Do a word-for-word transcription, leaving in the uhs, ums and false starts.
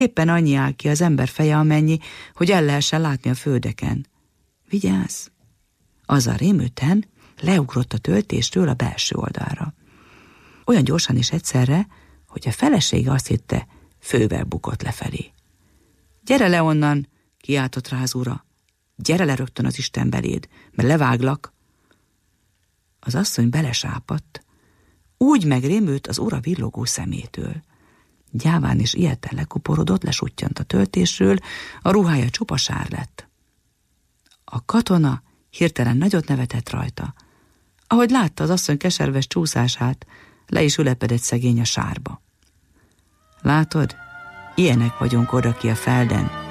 Éppen annyi áll ki az ember feje, amennyi, hogy el lehessen látni a földeken. Vigyázz! Azzal rémülten leugrott a töltéstől a belső oldalra. Olyan gyorsan és egyszerre, hogy a felesége azt hitte, fővel bukott lefelé. Gyere le onnan, kiáltott rá az ura. Gyere le rögtön az Isten beléd, mert leváglak. Az asszony belesápadt, úgy megrémült az ura villogó szemétől. Gyáván és ijedten lekuporodott, lesuttyant a töltésről, a ruhája csupa sár lett. A katona hirtelen nagyot nevetett rajta. Ahogy látta az asszony keserves csúszását, le is ülepedett szegény a sárba. Látod, ilyenek vagyunk oda ki a felden,